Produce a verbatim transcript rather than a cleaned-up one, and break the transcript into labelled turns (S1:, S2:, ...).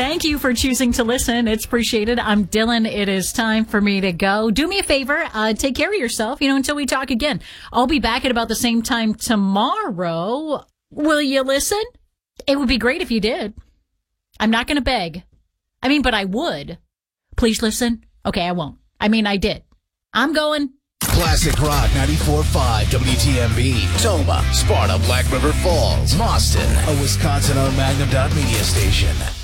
S1: Thank you for choosing to listen. It's appreciated. I'm Dylan. It is time for me to go. Do me a favor. Uh, take care of yourself, you know, until we talk again. I'll be back at about the same time tomorrow. Will you listen? It would be great if you did. I'm not going to beg. I mean, but I would. Please listen. Okay, I won't. I mean, I did. I'm going.
S2: Classic Rock ninety-four point five W T M B. Toma, Sparta, Black River Falls, Boston. A Wisconsin-owned Magnum Dot Media station.